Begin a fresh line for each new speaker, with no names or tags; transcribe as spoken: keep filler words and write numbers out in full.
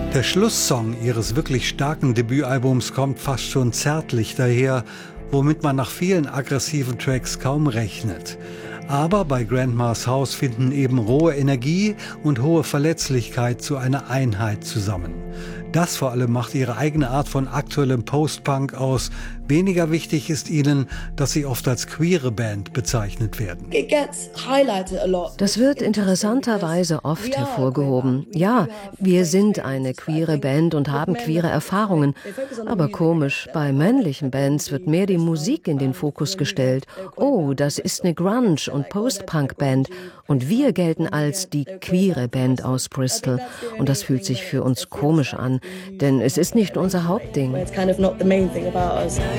Der Schlusssong ihres wirklich starken Debütalbums kommt fast schon zärtlich daher, womit man nach vielen aggressiven Tracks kaum rechnet. Aber bei Grandma's House finden eben rohe Energie und hohe Verletzlichkeit zu einer Einheit zusammen. Das vor allem macht ihre eigene Art von aktuellem Post-Punk aus. Weniger wichtig ist ihnen, dass sie oft als queere Band bezeichnet werden.
Das wird interessanterweise oft hervorgehoben. Ja, wir sind eine queere Band und haben queere Erfahrungen. Aber komisch, bei männlichen Bands wird mehr die Musik in den Fokus gestellt. Oh, das ist eine Grunge- und Post-Punk-Band. Und wir gelten als die queere Band aus Bristol. Und das fühlt sich für uns komisch an, denn es ist nicht unser Hauptding.